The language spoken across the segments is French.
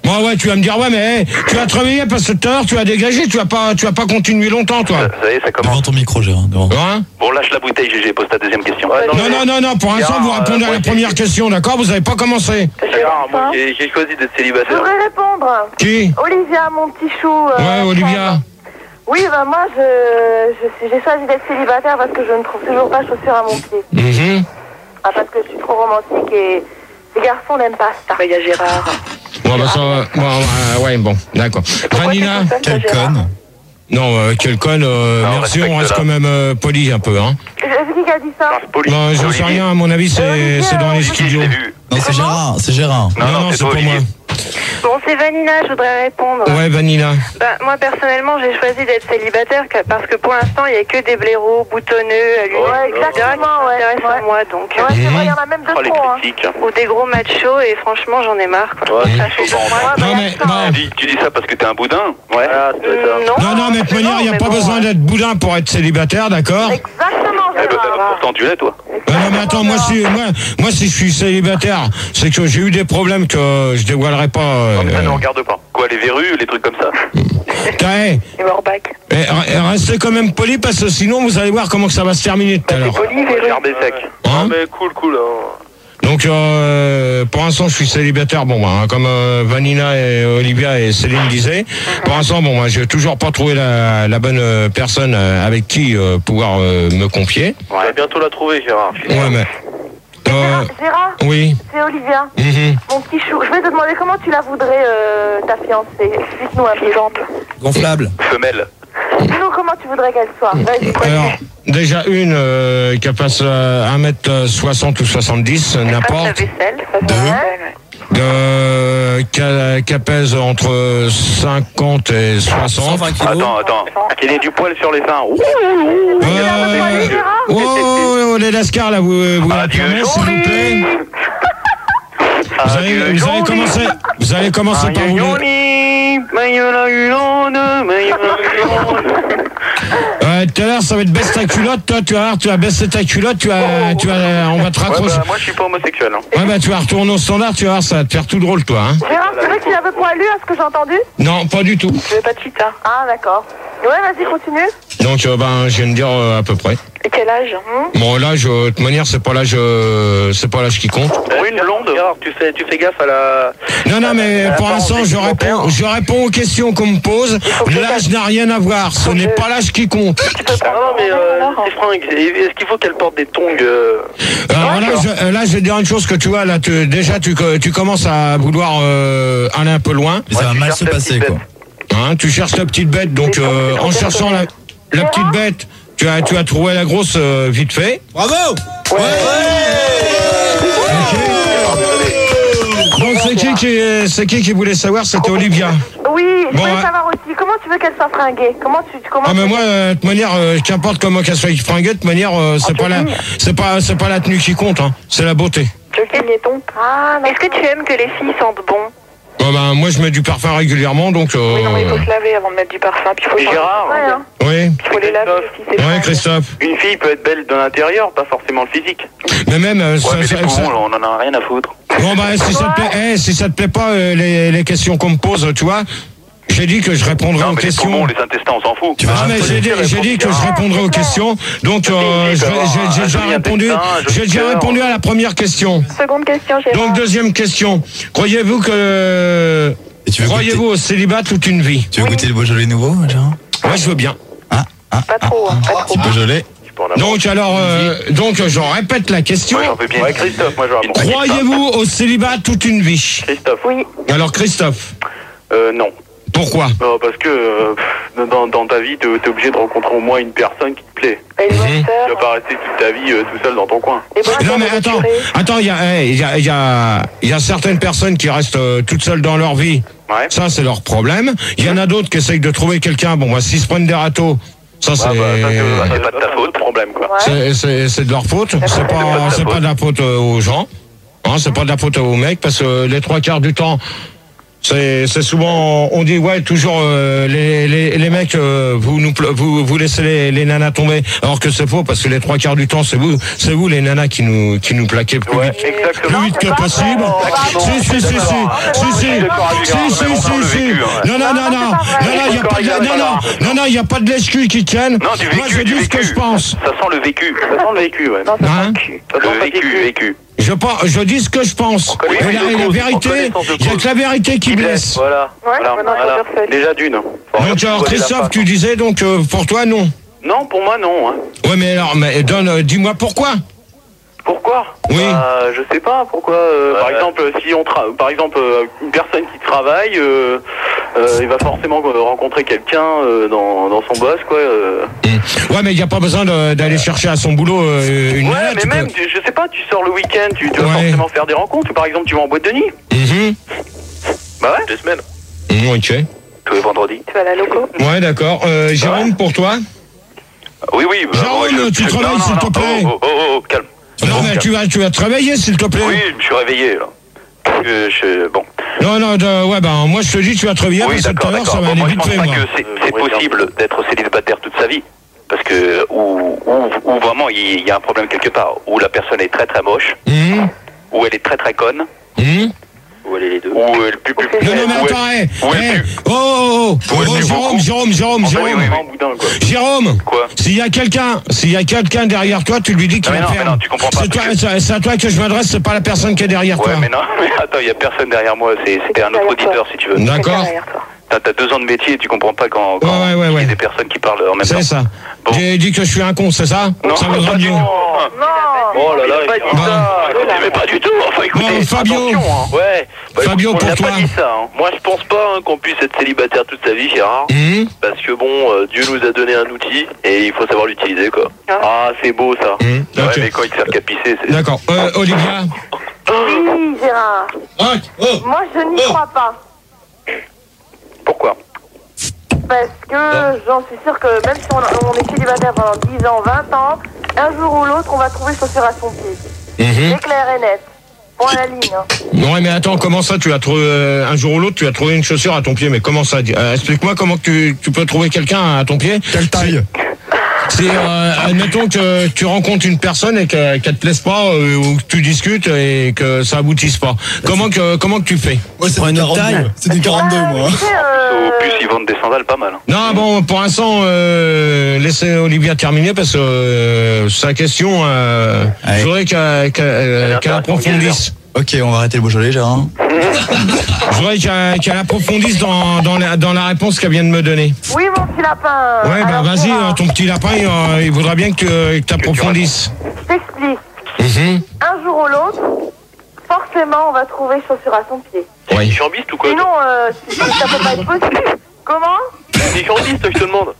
Bon, ouais, tu vas me dire, ouais, mais tu vas te réveiller parce que tout à l'heure, tu vas dégager, tu vas pas continuer longtemps, toi. Ça y est, ça commence. Devant ton micro, Gérard. Hein? Bon, lâche la bouteille, GG, pose ta deuxième question. Non, pour l'instant, vous répondez à la première question, d'accord? Vous avez pas commencé. Gérard, moi, j'ai choisi d'être Je célibataire. voudrais répondre. Qui? Olivia, mon petit chou. Ouais, Olivia. Oui, bah moi, j'ai choisi d'être célibataire parce que je ne trouve toujours pas chaussures à mon pied. Mhm. Ah, parce que je suis trop romantique et les garçons n'aiment pas ça. Il y a Gérard. Bon, bah, ça, ouais, bon, d'accord. Vanina? Quelle conne. Non, quelle conne, merci, on reste quand même poli un peu, hein. C'est qui a dit ça? Non, j'en sais rien, à mon avis, c'est dans les studios. Non, c'est Gérard, c'est Gérard. Non, c'est pas moi. Bon, c'est Vanina, je voudrais répondre. Ouais, Vanina. Bah, moi, personnellement, j'ai choisi d'être célibataire parce que pour l'instant, il n'y a que des blaireaux boutonneux, Ouais, exactement, ouais. à moi, donc. Ouais, c'est vrai, il y en a même deux les trop, hein. critiques. Ou des gros machos, et franchement, j'en ai marre, quoi. Ouais, Ça, c'est je suis souvent. moi. Non, mais, bon. Tu dis ça parce que t'es un boudin? Ouais. Ah, c'est ça. Non, mais de toute manière, il n'y a mais pas bon, besoin d'être boudin pour être célibataire, d'accord? Exactement, Gérard. Pourtant, tu l'es, toi. Non, mais attends, moi, si je suis célibataire, c'est que j'ai eu des problèmes que je dévoilerai pas. Non, mais ça ne regarde pas. Quoi, les verrues, les trucs comme ça? Hey, Et Morbac. restez quand même poli parce que sinon, vous allez voir comment ça va se terminer tout à l'heure. Poli, verru. Regardez sec. Hein? Mais cool. Donc, pour l'instant, je suis célibataire. Bon, bah, comme Vanina et Olivia et Céline disaient. Pour l'instant, bon, moi, j'ai toujours pas trouvé la bonne personne avec qui pouvoir me confier. On va bientôt la trouver, Gérard. Ouais, mais... Gérard, oui. c'est Olivia. Mhm. Mon petit chou. Je vais te demander comment tu la voudrais, ta fiancée. Explique-nous un peu. Gonflable. Femelle. Dis-nous comment tu voudrais qu'elle soit. Vas-y, Alors, déjà une qui passe 1m60 ou 70, La n'importe. vaisselle. Qui pèse entre 50 et 60. 120 kilos. Attends. Qu'il ait du poil sur les seins. Oh, les lascars, là, vous la fermez, s'il vous plaît. Vous allez commencer par vous. Tout à l'heure, ça va être baisse ta culotte. Toi, tu vas voir, tu vas baisser ta culotte. On va te raccrocher. Moi, je suis pas homosexuel. Hein. Ouais, bah, tu vas retourner au standard. Tu vas voir, ça va te faire tout drôle, toi. Hein. Gérard, c'est vrai qu'il est un peu poilu, à ce que j'ai entendu? Non, pas du tout. Je veux pas de chita. Ah, d'accord. Ouais, vas-y, continue. Donc, je viens de dire à peu près. Et quel âge? Bon, l'âge, de toute manière, c'est pas l'âge qui compte. Oui, une blonde. Gérard, tu fais gaffe à la... Non, mais pour l'instant, je réponds aux questions qu'on me pose. L'âge n'a rien à voir. Ce n'est pas l'âge qui compte. Non, mais c'est fringues. Est-ce qu'il faut qu'elle porte des tongs Alors là, je vais te dire une chose que tu vois, là, tu commences à vouloir aller un peu loin. Mais ça va mal se passer, quoi. Hein, tu cherches la petite bête, donc en cherchant la petite bête, tu as trouvé la grosse vite fait. Bravo. Ok. Donc c'est qui voulait savoir? C'était Olivia. Oui, je Bon, voulais savoir aussi, comment tu veux qu'elle soit fringuée? Comment Ah mais moi, de toute manière, qu'importe comment qu'elle soit fringuée, de toute manière, c'est pas la tenue qui compte, hein, c'est la beauté. Joaquin Letton. Ah, Est-ce que tu aimes que les filles sentent bon? Moi je mets du parfum régulièrement, donc... Oui, non, mais il faut se laver avant de mettre du parfum. Puis il faut Gérard, Oui. Il faut les laver aussi, c'est Ouais, vrai. Christophe. une fille peut être belle de l'intérieur, pas forcément le physique. Mais même... Ouais, mais les poumons, on en a rien à foutre. Bon, bah, si ça te plaît pas, les questions qu'on me pose, tu vois, j'ai dit que je répondrai Non, aux mais les questions. poumons, les intestins, on s'en fout. Tu vas Ah, mais j'ai dit que je répondrai aux questions. Donc, j'ai déjà répondu à la première question. Seconde question, Gérard. Donc, deuxième question. Croyez-vous au célibat toute une vie? Tu veux goûter le Beaujolais nouveau, Gérard? Ouais, je veux bien. Pas trop, hein, pas trop. Petit Beaujolais. Donc, je répète la question. Moi, j'en veux bien. Ouais, Christophe, moi, je vais Croyez-vous au célibat toute une vie? Christophe. Oui. Alors, Christophe, Non. pourquoi? Parce que dans ta vie, t'es obligé de rencontrer au moins une personne qui te plaît. Et les bonnes Tu vas sœurs. pas rester toute ta vie tout seul dans ton coin. Les bonnes Non sœurs mais de attends, il y a certaines personnes qui restent toutes seules dans leur vie. Ouais. Ça c'est leur problème. Il y en a d'autres qui essayent de trouver quelqu'un. Bon, bah, s'ils se prennent des râteaux, ça c'est Ça, c'est pas de ta faute, problème, quoi. c'est de leur faute. C'est pas de la faute aux gens. Hein, c'est pas de la faute aux mecs parce que les trois quarts du temps, C'est souvent, on dit ouais toujours les mecs vous laissez les nanas tomber, alors que c'est faux parce que les 3/4 du temps c'est vous les nanas qui nous plaquez plus vite, plus vite que possible. Si. Non, il y a pas de l'escu qui tienne. Non, du vécu. Moi je dis ce que je pense. Ça sent le vécu. Ouais. Non, ça Hein? Le vécu. Je dis ce que je pense. connaît Et la vérité, il y a que la vérité qui blesse. Voilà. Déjà d'une. Donc alors Christophe, tu disais donc pour toi non. Non, pour moi non. Hein. Ouais mais alors dis-moi pourquoi. Pourquoi? Oui. Je sais pas pourquoi. Par exemple, si une personne qui travaille, il va forcément rencontrer quelqu'un dans son boss, quoi. Ouais, mais il n'y a pas besoin d'aller chercher à son boulot une Ouais, nana, mais tu même, peux- je sais pas, tu sors le week-end, tu vas forcément faire des rencontres. Par exemple, tu vas en boîte de nuit. Bah ouais. 2 semaines. Ok. Tous les vendredis. Tu vas à la loco? Ouais, d'accord. Jérôme, pour toi? Oui. Jérôme, tu te réveilles, s'il te plaît. Oh, calme. Non, mais tu vas te réveiller, s'il te plaît. Oui, je me suis réveillé, là. Parce que bon. Non, moi je te dis, tu vas te réveiller Oui, parce que tout à d'accord. l'heure, ça va Bon, aller moi, je vite pense fait, pas moi. que c'est possible d'être célibataire toute sa vie. Parce que, ou vraiment, il y a un problème quelque part. Où la personne est très très moche. Ou elle est très très conne. Ou elle est les deux. Ou elle est plus. Non, mais attends, Jérôme. Jérôme, Quoi? s'il y a quelqu'un derrière toi, tu lui dis qu'il Non, mais va non, faire. mais non, tu comprends pas, C'est à toi que je m'adresse, c'est pas la personne qui est derrière toi. Ouais, mais non, mais attends, il y a personne derrière moi. C'était un autre auditeur, si tu veux. D'accord. T'as 2 ans de métier et tu comprends pas quand il y a des personnes qui parlent en même temps. C'est ça. Bon. J'ai dit que je suis un con, c'est ça? Non, Ça vaudra mieux. Oh là là, il a pas dit ça. Mais pas du tout. Enfin, écoutez, Bon, Fabio. attention, hein. Ouais. Fabio, écoute, pour on n'a toi. pas dit ça. Hein. Moi, je pense pas qu'on puisse être célibataire toute sa vie, Gérard. Parce que bon, Dieu nous a donné un outil et il faut savoir l'utiliser, quoi. Ah, c'est beau ça. Ouais, Ok. mais quand il te fait capisser, c'est. D'accord. Olivia. Oui, Gérard. Moi, je n'y crois pas. Pourquoi? Parce que j'en suis sûre que même si on est célibataire pendant 10 ans, 20 ans, un jour ou l'autre, on va trouver chaussure à son pied. C'est clair et net. Point à la ligne. Hein. Ouais, mais attends, comment ça, tu as trouvé un jour ou l'autre, tu as trouvé une chaussure à ton pied, mais comment ça? Explique-moi comment tu peux trouver quelqu'un à ton pied. Quelle taille? C'est, admettons que tu rencontres une personne et qu'elle te plaise pas, ou que tu discutes et que ça aboutisse pas. Comment que tu fais? Ouais, c'est une taille. C'est du 42, moi. Tu sais, Au plus, ils vendent des sandales pas mal. Hein. Non, bon, pour l'instant, laissez Olivia terminer parce que sa question, je voudrais qu'elle approfondisse. Ok, on va arrêter le Beaujolais, Gérard. Je voudrais qu'elle approfondisse dans la réponse qu'elle vient de me donner. oui, mon petit lapin. Ouais, bah Alors, vas-y, Gérard, ton petit lapin, il voudra bien que tu approfondisses. je t'explique. Un jour ou l'autre, forcément, on va trouver chaussure à son pied. Oui. Chambiste ou quoi? Sinon, ça peut pas être possible. Comment? T'es chambiste, je te demande.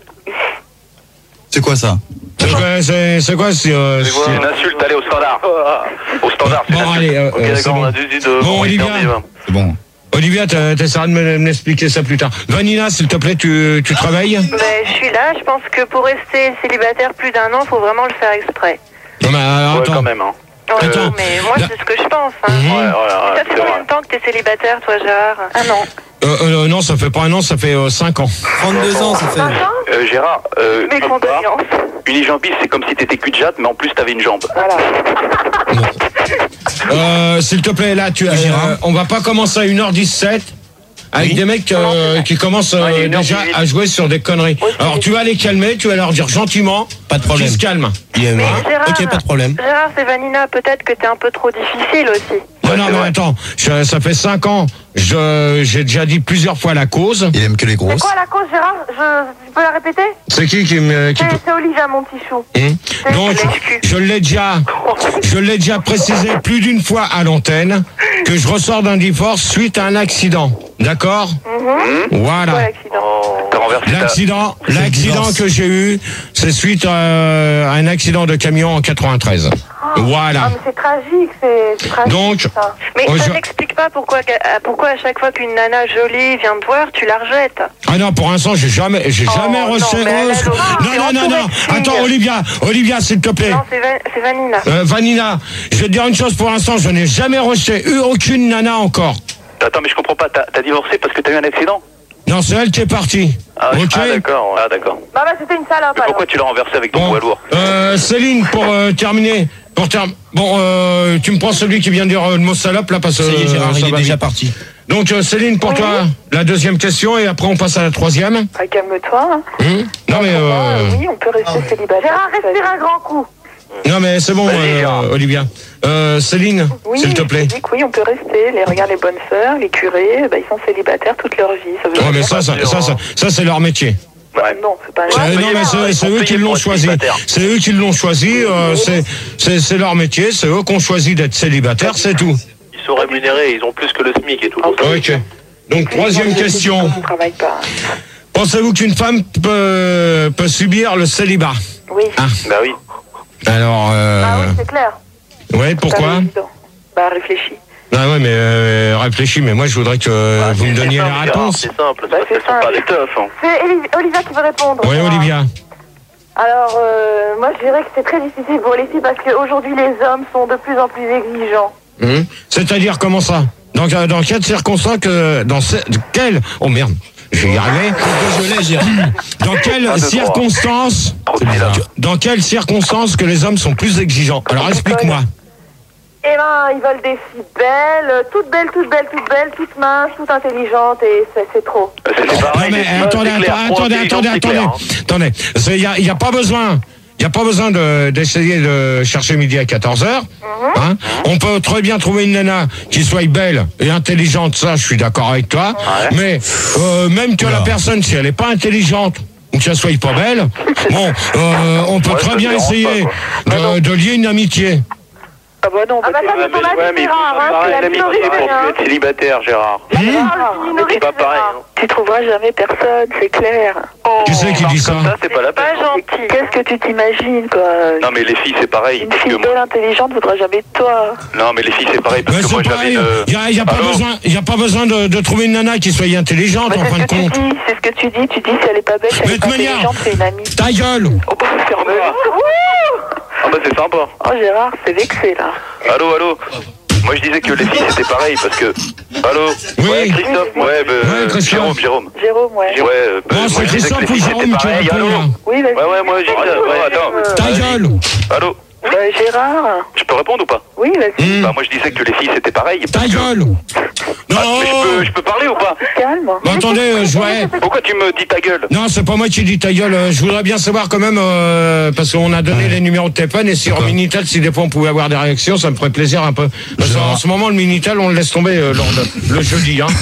C'est quoi ça? C'est quoi? C'est une insulte, allez au standard. Au standard, c'est une Bon, insulte. allez, Ok, c'est d'accord, on bon. a décidé de. Bon, Olivia. C'est bon. Olivia, t'essaieras de m'expliquer ça plus tard. Vanina, s'il te plaît, tu travailles? Je suis là, je pense que pour rester célibataire plus d'1 an, faut vraiment le faire exprès. Non, mais alors, Ouais, attends. quand même, hein. Attends. Mais moi, c'est ce que je pense. Hein. Mhm. Ouais, Ça fait c'est combien vrai. de temps que t'es célibataire, toi, Gérard? Un an. Non, ça fait pas 1 an, ça fait 5 ans. 32 ans, ça fait. Gérard, Mes condoléances. une ijambiste, c'est comme si t'étais cul de jatte, mais en plus t'avais une jambe. Voilà. S'il te plaît, là, on va pas commencer à 1h17 avec des mecs qui commencent il est déjà 1h18. à jouer sur des conneries. Alors tu vas les calmer, tu vas leur dire gentiment, Pas de problème. qu'ils se calment. Mais Gérard, Ok, pas de problème. Gérard, c'est Vanina, peut-être que t'es un peu trop difficile aussi. Non, c'est mais vrai. attends, ça fait 5 ans, j'ai déjà dit plusieurs fois la cause. Il aime que les C'est grosses. quoi la cause, Gérard? Tu peux la répéter? C'est qui me... qui peut- C'est Olivia, mon petit chou. Donc, je l'ai déjà précisé plus d'une fois à l'antenne que je ressors d'un divorce suite à un accident. D'accord? Quoi, Voilà. l'accident? T'as renversé L'accident que j'ai eu, c'est suite à un accident de camion en 93. Ah, Voilà. mais c'est tragique, c'est tragique. Donc, ça. Mais Oh, ça je- n'explique pas pourquoi à chaque fois qu'une nana jolie vient te voir, tu la rejettes. ah non, pour l'instant, j'ai jamais non, reçu. mais elle a l'autre. Non. C'est Attends, Olivia, s'il te plaît. Non, c'est Vanina. Vanina, je vais te dire une chose pour l'instant, je n'ai jamais reçu aucune nana encore. Attends, mais je comprends pas. T'as divorcé parce que t'as eu un accident? Non, c'est elle qui est partie. Ah, ok. D'accord. Ah, d'accord. Bah, c'était une salope. Mais pourquoi tu l'as renversé avec ton poids lourd? Céline, pour terminer. Bon, tu me prends celui qui vient de dire le mot salope, là, parce que... Ça y est, Gérard, il est déjà parti. Donc, Céline, pour toi, la deuxième question, et après, on passe à la troisième. Ah, calme-toi. Non, mais... Oui, on peut rester célibataire. Gérard, respire un grand coup. Non, mais c'est bon, Olivia. Céline, oui, s'il te plaît. Je dis que oui, on peut rester. Regarde les bonnes sœurs, les curés, ils sont célibataires toute leur vie. Ouais, mais ça, c'est leur métier. Ouais. Non, c'est pas c'est eux qui l'ont choisi. C'est eux qui l'ont choisi. C'est leur métier. C'est eux qui ont choisi d'être célibataires, c'est tout. Ils sont rémunérés. Ils ont plus que le SMIC et tout. Ok. Donc, troisième question. Je ne travaille pas. Pensez-vous qu'une femme peut subir le célibat? Oui. Ah. Bah oui. Alors, Ah oui, c'est clair. Ouais, pourquoi? Bah, réfléchis. Ah ouais, mais réfléchis, mais moi je voudrais que vous me donniez la réponse. C'est simple, c'est pas des teufs. C'est Olivia qui veut répondre. Oui, Olivia. Alors, moi je dirais que c'est très difficile pour les filles parce qu'aujourd'hui les hommes sont de plus en plus exigeants. C'est-à-dire comment ça? Dans quelles circonstances que... quelles... Oh merde, je vais y arriver. Dans quelles circonstances... Dans quelles circonstances que les hommes sont plus exigeants? Alors explique-moi. Eh ben, ils veulent des filles belles, toutes minces, toutes intelligentes, et c'est trop. Non mais attendez. Il n'y a pas besoin. Il n'y a pas besoin d'essayer de chercher midi à 14h. Hein. On peut très bien trouver une nana qui soit belle et intelligente, ça je suis d'accord avec toi. Ouais. Mais même que la personne, si elle n'est pas intelligente ou qu'elle soit pas belle, bon, on peut très bien essayer de lier une amitié. Ah bah non, ça c'est ton avis, Gérard, c'est la minorité. Pour être célibataire, Gérard. C'est pas pareil. Tu trouveras jamais personne, c'est clair. Qui c'est qui dit ça? C'est pas la peine. Qu'est-ce que tu t'imagines, quoi? Non mais les filles c'est pareil. Une fille belle, intelligente voudra jamais de toi. Non mais les filles c'est pareil parce que moi j'avais il y a pas besoin de trouver une nana qui soit intelligente en fin de compte. C'est ce que tu dis, si elle est pas belle, si elle est pas intelligente, c'est une amie. Ta gueule. Oh bah c'est fermé. Ah bah c'est sympa. Oh Gérard, c'est vexé là. Allô. Moi je disais que les filles c'était pareil parce que... Allô? Oui. Ouais, Christophe. Ouais, Jérôme. C'est Christophe ou Jérôme qui répond. Oui, vas-y. Ouais, moi j'ai dit... attends. Ta gueule. Allô? Gérard. Je peux répondre ou pas? Oui, vas-y. Bah moi je disais que les filles c'était pareil. Ta gueule. Non. Mais je peux parler ou pas? Calme. Bon, attendez, Pourquoi tu me dis ta gueule? Non, c'est pas moi qui dis ta gueule. Je voudrais bien savoir quand même, parce qu'on a donné les numéros de téléphone, et sur Minitel, si des fois on pouvait avoir des réactions, ça me ferait plaisir un peu. Parce qu'en ce moment, le Minitel, on le laisse tomber le jeudi. Hein.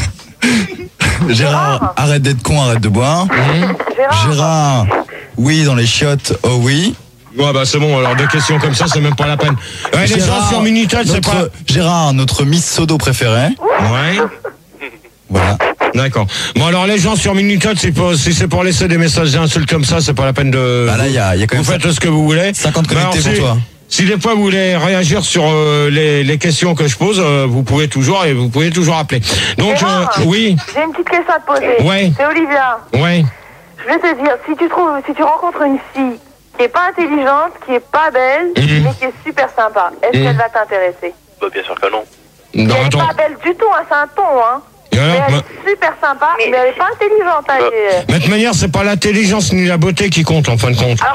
Gérard, arrête d'être con, arrête de boire. Gérard, oui, dans les chiottes, oh oui. Ouais, bah c'est bon, alors 2 questions comme ça, c'est même pas la peine. Ouais, les gens sur Minitel, c'est pas... Gérard, notre Miss Sodo préférée. Ouais. Voilà. D'accord. Bon, alors les gens sur Minitel, si c'est pour laisser des messages d'insultes comme ça, c'est pas la peine de... Bah là, il y a quand même... Vous faites ce que vous voulez. 50 connectés pour toi. Si des fois vous voulez réagir sur les questions que je pose, vous pouvez toujours appeler. Donc, oui. J'ai une petite question à te poser. Ouais. C'est Olivia. Ouais. Je vais te dire, si tu rencontres une fille qui est pas intelligente, qui est pas belle, mais qui est super sympa, est-ce qu'elle va t'intéresser? Bah bien sûr que non. Elle est pas belle du tout, c'est un ton, hein. Mais elle est super sympa, mais elle est pas intelligente. Mais de toute manière, c'est pas l'intelligence ni la beauté qui compte en fin de compte.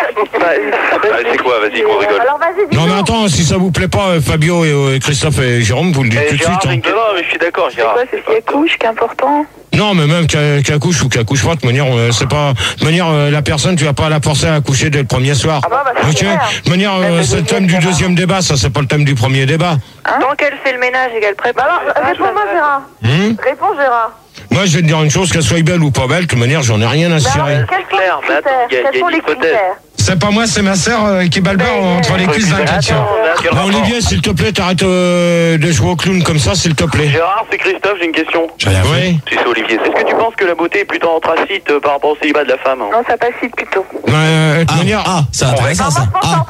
C'est quoi? Vas-y, qu'on rigole. Alors vas-y, non mais attends, si ça vous plaît pas, Fabio et Christophe et Jérôme, vous le dites tout de suite. Non, mais je suis d'accord, Gérard. C'est quoi, c'est couche qui est important? Non, mais même qu'elle couche ou qu'elle couche pas, de manière, c'est pas, de manière, la personne, tu vas pas la forcer à coucher dès le premier soir. Ah bah, ok. De manière, c'est le thème du deuxième débat, ça, c'est pas le thème du premier débat. Tant qu'elle fait le ménage et qu'elle prépare. Alors, réponds-moi, Gérard. Réponds, Gérard. Moi, je vais te dire une chose, qu'elle soit belle ou pas belle, de toute manière, j'en ai rien à cirer. Quels sont les critères? C'est pas moi, c'est ma sœur qui balbère entre les cuisses d'un chrétien. Bon, Olivier, s'il te plaît, t'arrêtes de jouer au clown comme ça, s'il te plaît. Gérard, c'est Christophe, j'ai une question. Oui. Tu sais, Olivier, est-ce que tu penses que la beauté est plutôt anthracite par rapport au célibat de la femme? Non, ça passite plutôt. De manière... c'est intéressant ça.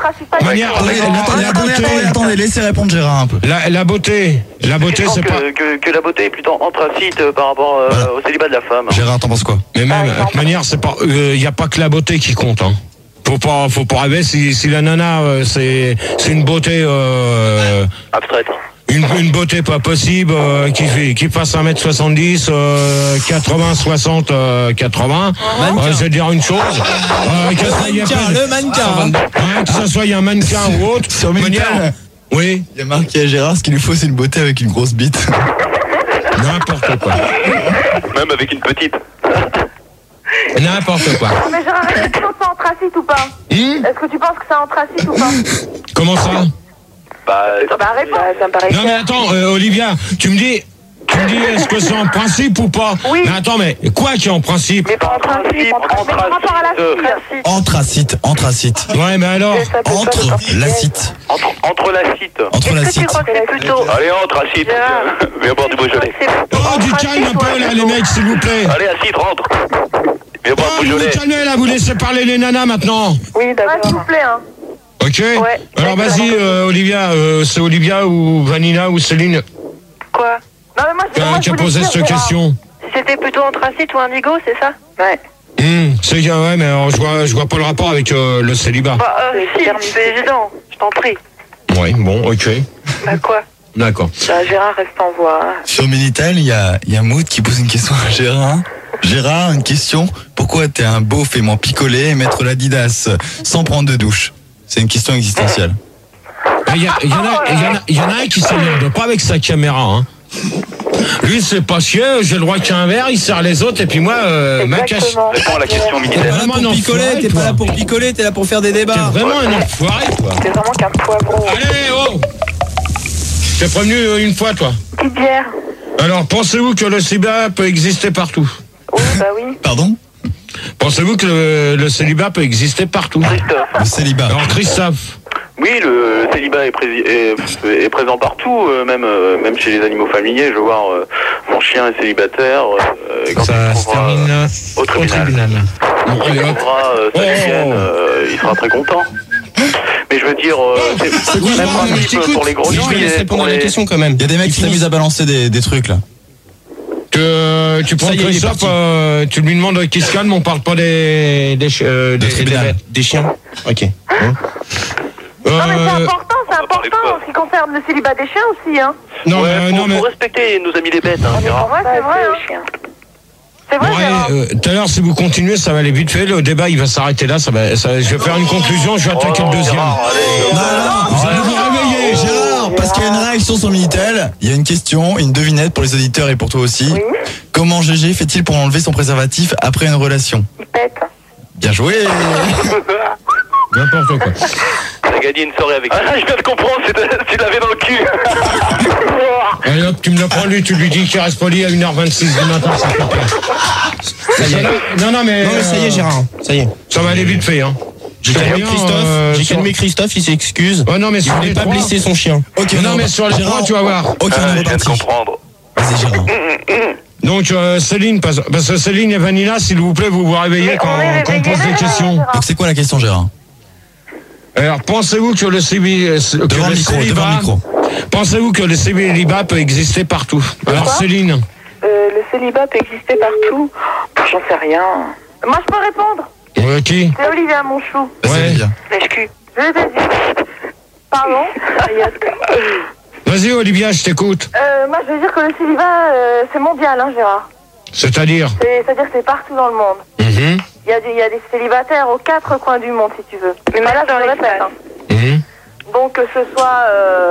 Attendez, laissez répondre Gérard un peu. La beauté, c'est pas... Que la beauté est plutôt anthracite par rapport au célibat de la femme. Gérard, t'en penses quoi? Mais même, de toute manière, c'est pas... y a pas que la beauté qui compte, hein. Faut pas rêver si la nana c'est une beauté abstraite. Une beauté pas possible, qui fasse 1m70, 80, 60, 80. Je vais dire une chose. Le mannequin. Que ça soit un mannequin ou autre. Sur Minitel. Oui. Il y a marqué à Gérard, ce qu'il lui faut, c'est une beauté avec une grosse bite. N'importe quoi. Même avec une petite. N'importe quoi. Non, mais Gérard, est-ce que tu penses que c'est anthracite ou pas Est-ce que tu penses que c'est anthracite ou pas Comment ça? Réponds. Ça me paraît Non mais attends, Olivia, tu me dis est-ce que c'est en principe ou pas? Oui. Mais attends, mais quoi qui est en principe? Mais pas en principe, par rapport à la fille. Anthracite. Ouais, mais alors? Anthracite. Entrelacite. Est-ce que tu crois que c'est plutôt... Allez, entrelacite. Viens boire du Beaujolais. Oh, du calme un peu là, les mecs, s'il vous plaît. Allez, acide, rentre. Viens boire Oh, du vous Beaujolais. calmez là, vous laissez parler les nanas maintenant. Oui, d'accord. S'il vous plaît, hein. Ok. Ouais. Alors vas-y, Olivia, c'est Olivia ou Vanina ou Céline Quoi? Non, mais moi, qui a posé cette question. C'était plutôt anthracite ou indigo, c'est ça? Ouais. C'est ouais, mais alors, je vois pas le rapport avec le célibat. Bah, si, c'est évident, je t'en prie. Oui, bon, ok. Bah quoi? D'accord. Bah Gérard reste en voie. Sur Minitel, il y a Mood qui pose une question à Gérard. Gérard, une question. Pourquoi t'es un beauf aimant picoler et mettre l'Adidas sans prendre de douche? C'est une question existentielle. Il y en a un qui s'emmerde pas avec sa caméra. Hein. Lui, c'est pas chier, j'ai le droit qu'à un verre, il sert les autres, et puis moi, ma cache. Réponds à la question Minitel. T'es pas là pour picoler, t'es là pour faire des débats. T'es vraiment un enfoiré, toi. C'est vraiment qu'un poivron. Allez, oh! T'es prévenu une fois, toi. Petite bière. Alors, pensez-vous que le célibat peut exister partout? Oui, bah oui. Pardon? Pensez-vous que le célibat peut exister partout? Le célibat. Alors, Christophe. Oui, le célibat est présent partout, même chez les animaux familiers. Je veux voir mon chien est célibataire. Quand Ça il se trouvera, termine au tribunal. Bon, Quand il allez, hop. trouvera sa chienne, il sera très content. Mais je veux dire, c'est le même principe pour les grenouilles. Je vais laisser répondre à la question quand même. Il y a des mecs qui s'amusent à balancer des trucs là. Tu prends Ça y est, il est Christophe, tu lui demandes qu'il se calme, on parle pas des tribunal. Des chiens. Ok. Non, mais c'est important en ce qui concerne le célibat des chiens aussi, hein. Non, Faut respecter nos amis les bêtes, hein, Gérard. Ouais, c'est vrai, hein. C'est vrai, Gérard. Tout à l'heure, si vous continuez, ça va aller vite fait. Le débat, il va s'arrêter là. Je vais faire une conclusion. Je vais attaquer le deuxième. Vous allez vous réveiller, Gérard, parce qu'il y a une réaction sur Minitel. Il y a une question, une devinette pour les auditeurs et pour toi aussi. Oui. Comment GG fait-il pour enlever son préservatif après une relation? Il pète. Bien joué. N'importe quoi. T'as gagné une soirée avec. Ah, je viens de comprendre, tu l'avais dans le cul. Allez hop, tu me le prends lui, tu lui dis qu'il reste poli à 1h26 du matin, s'il te plaît. Ça y est. Non, mais ça y est, Gérard. Ça y est. ça va aller vite fait, hein. J'ai calmé Christophe, il s'excuse. Ouais, non, mais Il sur voulait les pas trois. blesser son chien. Ok, Non, mais sur les trois, tu vas voir. Ok, on est Je viens de reparti. comprendre. Vas-y, Gérard. Donc, Céline, parce que Céline et Vanilla, s'il vous plaît, vous vous réveillez quand on pose des questions. Donc c'est quoi la question, Gérard? Alors, pensez-vous que le Devant le micro. Pensez-vous que le célibat peut exister partout? Alors, Céline. Le célibat peut exister partout. J'en sais rien. Moi, je peux répondre. Qui? C'est Olivia, mon chou. Ouais. Lèche-cul. Je l'ai dit. Pardon. Vas-y, Olivia, je t'écoute. Moi, je veux dire que le célibat, c'est mondial, hein, Gérard. C'est-à-dire? C'est-à-dire que c'est partout dans le monde. Mhm. Il y a des célibataires aux 4 coins du monde, si tu veux. Mais là, je le répète. Hein. Mhm. Donc, que ce soit...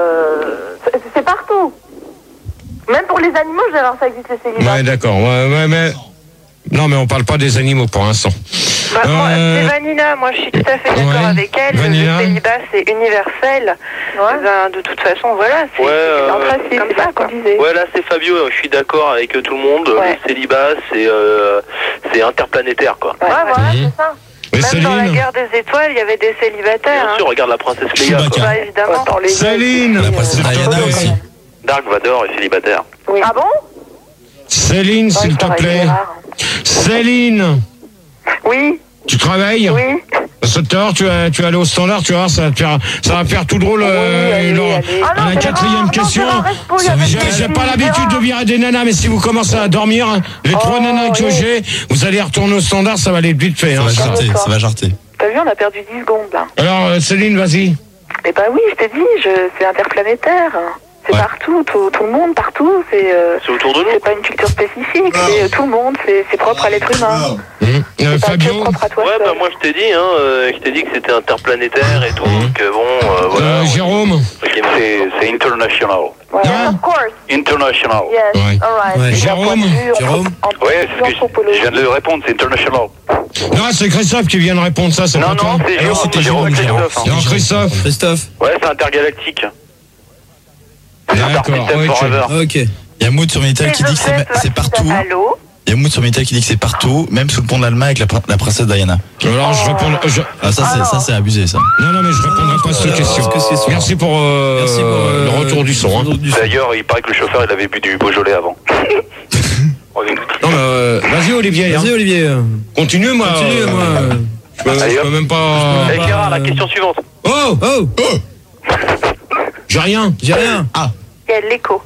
c'est partout. Même pour les animaux, Gérard, ça existe, le célibat. Ouais, d'accord. Ouais, mais... Non, mais on parle pas des animaux pour l'instant. Bah, moi, c'est Vanina, moi je suis tout à fait d'accord Ouais. avec elle. Vanilla. Le célibat c'est universel. Ouais. Ben, de toute façon, voilà, c'est comme ça quoi. Ouais, là c'est Fabio, je suis d'accord avec tout le monde. Ouais. Le célibat, c'est interplanétaire, quoi. Ouais, voilà, Mhm. c'est ça. Et Même dans la Céline? guerre des étoiles, il y avait des célibataires. Bien sûr, regarde la princesse Leia, Chewbacca. quoi. Bah, évidemment. Céline! La princesse Diana aussi. Dark Vador est célibataire. Oui. Ah bon? Céline, s'il te plaît. Céline! Oui, Tu travailles? oui. Parce que tout à l'heure, tu vas aller au standard, tu vois, ça va faire tout drôle. allez. Ah non, la Gérard, quatrième non, question. Gérard, reste poli avec J'ai les pas filles, l'habitude de Gérard. virer des nanas, mais si vous commencez à dormir, les trois nanas que j'ai, vous allez retourner au standard, ça va aller vite fait. Ça Hein, va ça. jarter, ça va jarter. T'as vu, on a perdu 10 secondes là. Alors, Céline, vas-y. Eh ben oui, je t'ai dit, c'est interplanétaire. C'est partout, tout le monde, partout. C'est autour de nous. C'est pas une culture spécifique, c'est tout le monde, c'est propre à l'être humain. C'est pas que propre à toi. Ouais, bah moi je t'ai dit, que c'était interplanétaire et tout, que bon, voilà. Jérôme. C'est international. Ouais, of course. International. Yes, Ouais. alright. Ouais. Jérôme. Ouais, c'est ce que je viens de le répondre, c'est international. Non, c'est Christophe qui vient de répondre ça, c'est pas toi. Non, c'est Jérôme. c'était Jérôme. Non, Christophe. Christophe. Ouais, c'est intergalactique. D'accord, System ok. Forever. Ok. Il y a Mood sur Minitel qui dit que c'est partout. Allô? Il y a Mood sur Minitel qui dit que c'est partout, même sous le pont de l'Allemagne avec la princesse Diana. Alors je réponds. Ah, ça c'est abusé ça. Non, mais je répondrai pas à cette question. Merci pour le retour du son. Hein. D'ailleurs, il paraît que le chauffeur, il avait bu du Beaujolais avant. Non, mais vas-y Olivier. Vas-y, Hein. Olivier. Continue, moi. Je peux même pas. Hey Gérard, la question suivante. Oh, j'ai rien. J'ai rien. Ah. Il y a de l'écho.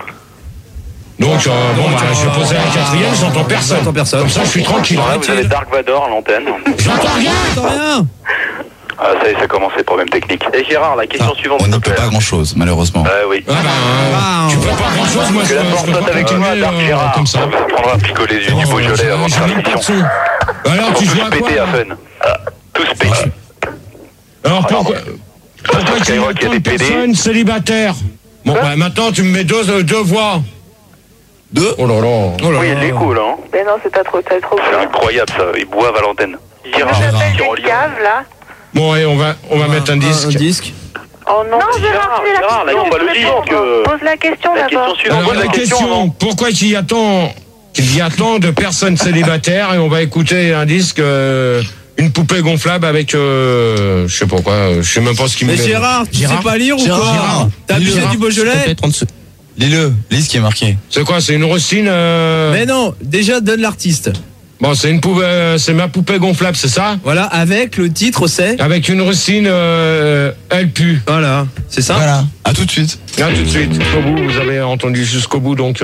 Donc, je vais poser la quatrième, j'entends personne. Comme ça, je suis tranquille. Là, vous avez Dark Vador à l'antenne. J'entends rien. J'entends rien. Ah, ça y est, ça commence les problèmes techniques. Et Gérard, la question suivante. On s'il n'y te peut plaît. pas grand chose, malheureusement. Oui. Tu peux pas grand chose, moi je Que la peux porte pas avec continuer Dark Gérard. comme ça. Ça vous apprendra à picoler du Beaujolais avant de faire l'émission. Alors, tu joues à quoi péter à fun. Tous péter. Alors, pourquoi tu Skyrock, il y a as des tant de PD. personnes célibataires? Bon, bah, maintenant, tu me mets deux voix. Deux. Oh là là. Oui, il y a de l'écho là. Hein. Mais non, c'est pas trop, C'est incroyable ça, ils boivent à l'antenne. Gérard, Ça s'appelle sur des Lyon. caves, là. Bon, allez, on va mettre un disque. Un disque. Oh non, Gérard, Gérard, là, il faut pas le dire que. Pose la question La question d'abord. suivante. Alors, Pose la question, pourquoi il y a tant de personnes célibataires? Et on va écouter un disque, une poupée gonflable avec, je sais pas quoi, je sais même pas ce qu'il me Mais met. Gérard, tu sais pas lire ou quoi? Gérard. T'as abusé du Beaujolais? Lis-le, lis ce qui est marqué. C'est quoi, c'est une rustine Mais non, déjà donne l'artiste. Bon, c'est une poupée, c'est ma poupée gonflable, c'est ça? Voilà, avec le titre c'est. Avec une rustine, elle pue. Voilà, c'est ça. Voilà, à tout de suite. Là, tout de suite. Jusqu'au bout, vous avez entendu jusqu'au bout, donc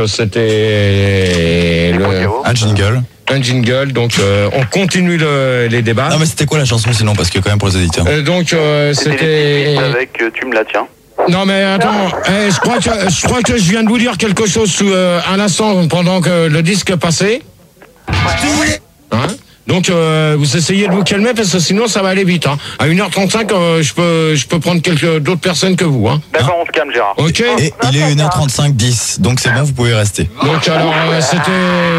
c'était Un jingle. un jingle. Donc, on continue les débats. Non mais c'était quoi la chanson sinon, parce que quand même pour les auditeurs. Donc, c'était. Avec Tu me la tiens. Non mais attends, je crois que je viens de vous dire quelque chose à l'instant pendant que le disque passait. Hein? Donc vous essayez de vous calmer parce que sinon ça va aller vite. Hein. À 1h35, je peux prendre d'autres personnes que vous. Hein. D'accord, on se calme Gérard. Ok. Et il est 1h35, 10, donc c'est bon, vous pouvez rester. Donc alors c'était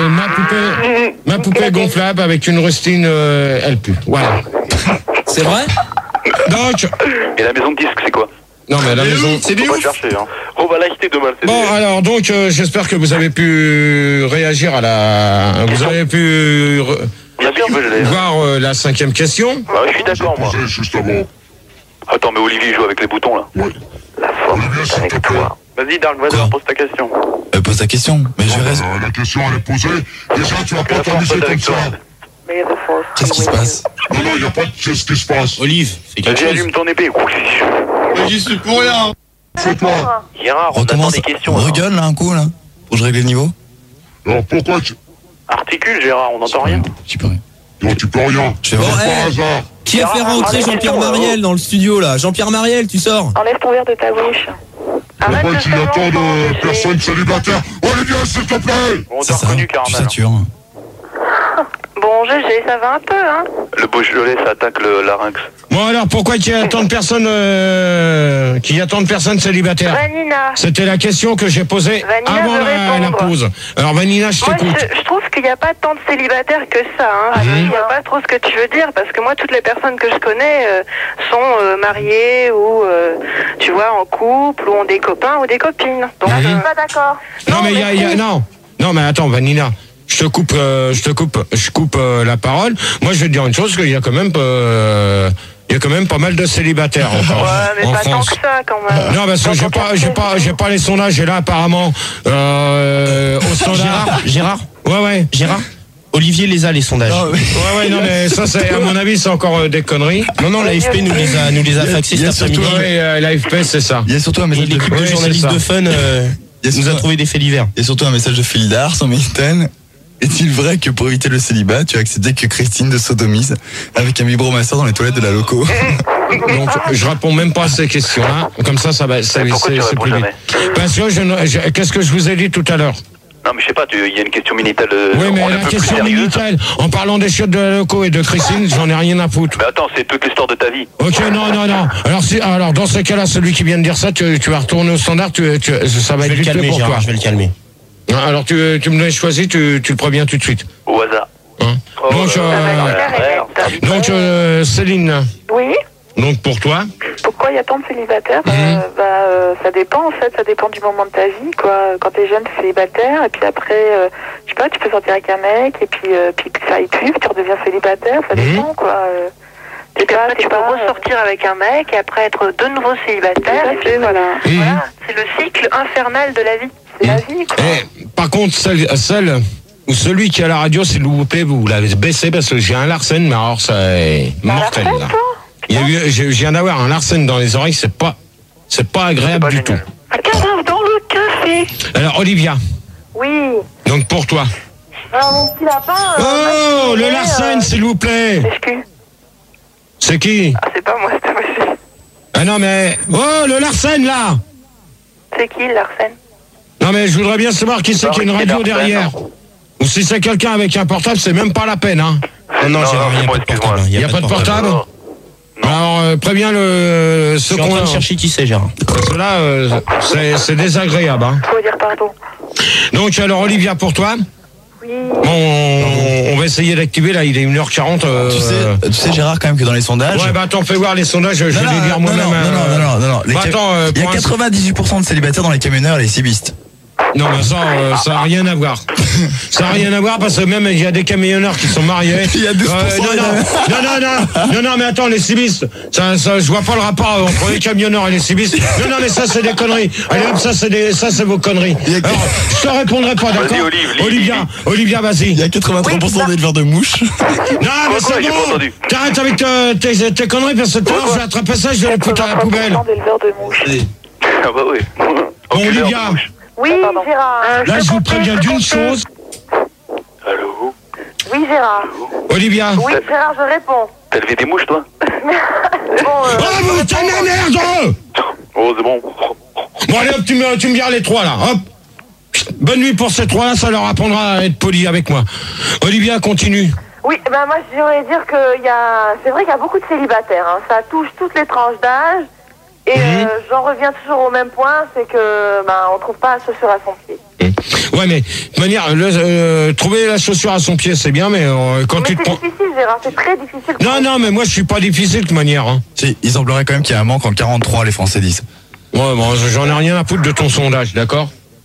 ma poupée gonflable avec une rustine, elle pue. Voilà. C'est vrai? Donc. Et la maison de disque, c'est quoi? Non mais la maison. C'est des ouf. Chercher, hein. On va l'acheter demain. Bon alors donc j'espère que vous avez pu réagir à la. Vous avez pu voir la cinquième question. Bah, je suis d'accord moi. Attends, mais Olivier joue avec les boutons là. La force avec toi. Vas-y Dark Vador, pose ta question. Pose ta question, mais je reste. La question elle est posée. Déjà tu vas pas t'amuser comme ça. Qu'est-ce qui se passe? Non, il n'y a pas de qu'est-ce qui se passe. Olive, c'est quelque Vas-y, chose. allume ton épée. Mais j'y suis pour rien. C'est toi. Gérard, on attend Recommence. des questions. là. Regueule là un coup là, pour que je règle le niveau. Alors pourquoi tu. Articule Gérard, on n'entend rien. Tu peux rien. Non, tu peux rien. Je vais voir. Par hasard. Qui a fait rentrer Jean-Pierre Mariel dans le studio là? Jean-Pierre Mariel, tu sors. Enlève ton verre de ta bouche. Arrête Pourquoi de il y a faire tant de longtemps, personnes célibataires? Olivier, s'il te plaît. On C'est t'a ça, reconnu tu Caramel. satures. Bon, GG, ça va un peu, hein? Le Beaujolais, ça attaque le larynx. Bon alors pourquoi qu'il y a tant de personnes célibataires? Vanina. C'était la question que j'ai posée Vanina avant veut la répondre. pause. Alors Vanina, je Moi, t'écoute. je trouve qu'il n'y a pas tant de célibataires que ça. Hein. Je vois pas trop ce que tu veux dire, parce que moi, toutes les personnes que je connais sont mariées ou, tu vois, en couple, ou ont des copains ou des copines. Donc, je suis pas d'accord. Non mais non mais attends Vanina, je coupe la parole. Moi je vais te dire une chose, qu'il y a quand même pas mal de célibataires encore Ouais, mais en pas tant France. que ça, quand même. Non parce que j'ai pas les sondages et là apparemment au sondage. Gérard, Ouais. Gérard. Olivier les a les sondages. Ouais, non mais ça c'est à mon avis c'est encore des conneries. Non, l'AFP nous les a faxés Il y a cet après-midi. Ouais, l'AFP c'est ça. Il y a surtout un Et message de. l'équipe de Oui, c'est journalistes ça. de Fun nous a trouvé des faits divers. Il y a surtout un message de Phildar sur Minitel. Est-il vrai que pour éviter le célibat, tu as accepté que Christine te sodomise avec un vibromasseur dans les toilettes de la loco? Donc, je réponds même pas à ces questions-là. Comme ça va, c'est plus vite. Parce que qu'est-ce que je vous ai dit tout à l'heure? Non, mais je sais pas, il y a une question Minitel. Oui, mais la question Minitel, en parlant des chiottes de la loco et de Christine, j'en ai rien à foutre. Mais attends, c'est toute l'histoire de ta vie. Ok, non. Alors, dans ce cas-là, celui qui vient de dire ça, tu vas retourner au standard, ça va être vite fait pour toi. Je vais le calmer. Alors, tu me l'as choisi, tu le préviens tout de suite. Au hasard. Hein? Donc, Céline. Oui. Donc, pour toi? Pourquoi il y a tant de célibataires? Ça dépend en fait, ça dépend du moment de ta vie, quoi. Quand t'es jeune, t'es célibataire, et puis après, je sais pas, tu peux sortir avec un mec, et puis ça y pue, tu redeviens célibataire, ça dépend, quoi. Tu peux ressortir avec un mec, et après être de nouveau célibataire, et puis voilà. Voilà, c'est le cycle infernal de la vie. C'est la vie, quoi. Par contre, celle ou celui qui a la radio, s'il vous plaît, vous l'avez baissé parce que j'ai un Larsen, mais alors c'est mortel, là. Je viens d'avoir un Larsen dans les oreilles, c'est pas agréable du tout. Un cadavre dans le café. Alors, Olivia. Oui. Donc, pour toi. Alors, mon petit lapin... Oh, le Larsen, s'il vous plaît. C'est qui? Ah, c'est pas moi, c'est monsieur. Ah non, mais... Oh, le Larsen, là. C'est qui, le Larsen? Non, mais je voudrais bien savoir qui c'est qui a une radio derrière. Ou si c'est quelqu'un avec un portable, c'est même pas la peine, hein. Non, il n'y a pas de portable. Il n'y a pas de portable? Alors, préviens je suis en train de chercher qui c'est, Gérard. Parce que là, c'est désagréable. Hein. Faut dire pardon. Donc, alors, Olivia, pour toi? Oui. On va essayer d'activer, là, il est 1h40. Tu sais, Gérard, quand même, que dans les sondages... Ouais, bah attends, fais voir les sondages, je vais les lire moi-même. Non. Bah, attends, il y a 98% de célibataires dans les camionneurs et les cibistes. Non, mais ça n'a rien à voir. Ça n'a rien à voir parce que même il y a des camionneurs qui sont mariés. Il y a 12%. Non, mais attends, les cibistes, ça, je vois pas le rapport entre les camionneurs et les cibistes. Non, mais ça, c'est des conneries. Allez, hop, ça, c'est vos conneries. Alors, je te répondrai pas, d'accord? Olivia, vas-y. Il y a 83% d'éleveurs de mouches. Non, mais c'est bon. T'arrêtes avec tes conneries parce que tout à l'heure, j'ai attrapé ça, je vais le foutre à la poubelle. D'éleveurs de mouches. Ah bah oui. Bon, Olivia. Oui, Gérard. Là, je vous préviens d'une chose. Allô? Oui, Gérard. Olivia. Oui, Gérard, je réponds. T'as levé des mouches, toi? Oh, putain de merde! Oh, c'est bon. Bon, allez, hop, tu me vires les trois, là. Hop. Bonne nuit pour ces trois-là, ça leur apprendra à être poli avec moi. Olivia, continue. Oui, ben moi, je voudrais dire que c'est vrai qu'il y a beaucoup de célibataires. Hein. Ça touche toutes les tranches d'âge. Et j'en reviens toujours au même point, c'est que on trouve pas la chaussure à son pied. Ouais, mais de manière, trouver la chaussure à son pied, c'est bien, mais quand tu te prends... C'est difficile, Gérard, c'est très difficile. Non, mais moi je suis pas difficile de toute manière. Hein. Si, il semblerait quand même qu'il y a un manque en 43, les Français disent. Ouais, bon, j'en ai rien à foutre de ton sondage, d'accord?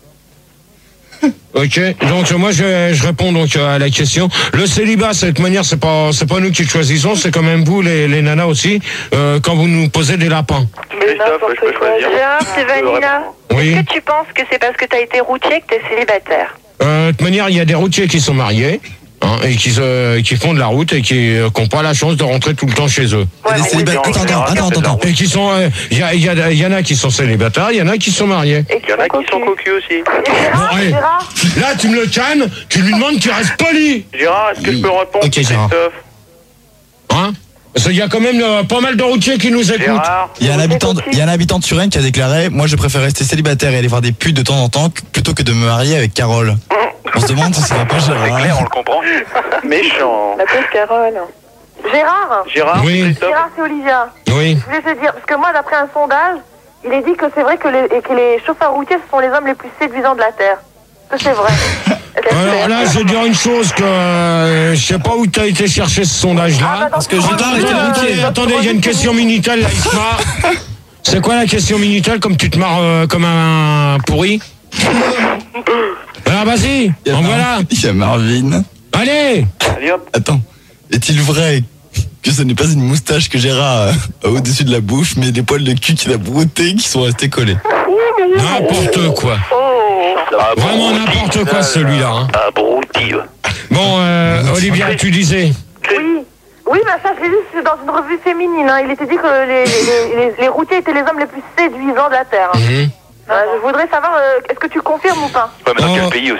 Ok, donc moi je réponds donc à la question. Le célibat, de cette manière, c'est pas nous qui le choisissons, c'est quand même vous les nanas aussi, quand vous nous posez des lapins. Gérard, c'est Vanilla. Oui. Est-ce que tu penses que c'est parce que t'as été routier que t'es célibataire? De toute manière, il y a des routiers qui sont mariés. Hein, et qui font de la route et qui n'ont pas la chance de rentrer tout le temps chez eux. Ouais, des célibataires. Attends. Et qui sont, il y en a qui sont célibataires, il y en a qui sont mariés. Et il y en a qui sont cocus aussi. Gérard, là, tu me le cannes, tu lui demandes qu'il reste poli. Gérard, est-ce que je peux répondre? Ok, Gérard. Hein? Parce qu'il y a quand même pas mal de routiers qui nous écoutent. Gérard, il y a un habitant de Suresnes qui a déclaré: moi, je préfère rester célibataire et aller voir des putes de temps en temps plutôt que de me marier avec Carole. On se demande si ça va pas, Gérard. c'est clair, on le comprend. Méchant. La pauvre Carole. Gérard, Oui. Gérard, c'est Olivia. Oui. Je voulais te dire, parce que moi, d'après un sondage, il est dit que c'est vrai que les chauffeurs routiers, ce sont les hommes les plus séduisants de la Terre. Est-ce que c'est vrai? Alors là, je vais dire une chose que je sais pas où tu as été chercher ce sondage-là. Parce que Attendez, il y a une question Minitel là, Isma. C'est quoi la question Minitel, comme tu te marres comme un pourri? Alors vas-y, en voilà. Il y a Marvin. Allez. Allez hop. Attends, est-il vrai que ce n'est pas une moustache que Gérard a au-dessus de la bouche, mais des poils de cul qu'il a broutés qui sont restés collés? N'importe quoi. Vraiment n'importe quoi celui-là. Hein. Abruti. Bon, Olivia, tu disais. Oui, ça j'ai lu dans une revue féminine. Hein. Il était dit que les routiers étaient les hommes les plus séduisants de la Terre. Hein. Je voudrais savoir, est-ce que tu confirmes ou pas? Ouais, mais dans quel pays aussi?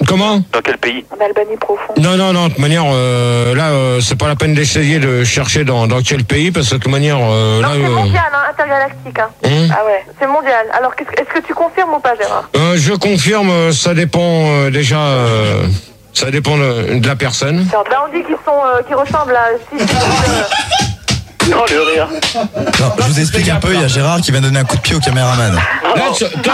Comment? Dans quel pays? En Albanie profonde. Non, de toute manière, là, c'est pas la peine d'essayer de chercher dans quel pays, parce que de toute manière, non, là... c'est mondial, hein, intergalactique. Hein. Ah ouais, c'est mondial. Alors, est-ce que tu confirmes ou pas, Gérard? Je confirme, ça dépend déjà... ça dépend de la personne. Là, on dit qu'ils ressemblent à... Non, le rire. Non, je vous explique un peu, il y a Gérard qui va donner un coup de pied au caméraman. Là,